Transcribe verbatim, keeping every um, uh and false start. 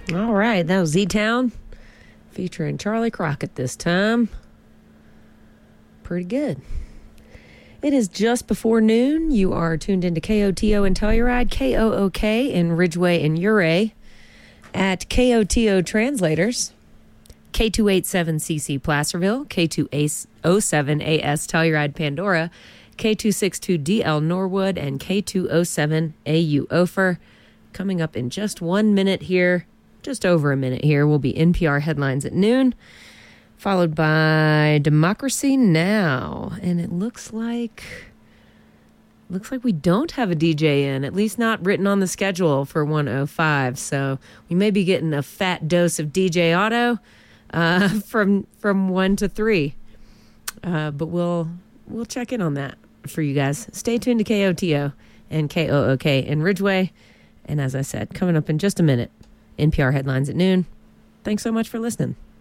All right, that was Z-Town featuring Charlie Crockett this time. Pretty good. It is just before noon. You are tuned into K O T O in Telluride, K O O K in Ridgeway and Ouray, at K O T O Translators, K two eighty-seven C C Placerville, K two oh seven A S Telluride Pandora, K two sixty-two D L Norwood, and K two oh seven A U Ophir. Coming up in just one minute here, just over a minute here, will be N P R headlines at noon, followed by Democracy Now! And it looks like looks like we don't have a D J in, at least not written on the schedule for one oh five. So we may be getting a fat dose of D J Otto uh, from from one to three. Uh, but we'll we'll check in on that for you guys. Stay tuned to K O T O and K O O K in Ridgeway. And as I said, coming up in just a minute, N P R headlines at noon. Thanks so much for listening.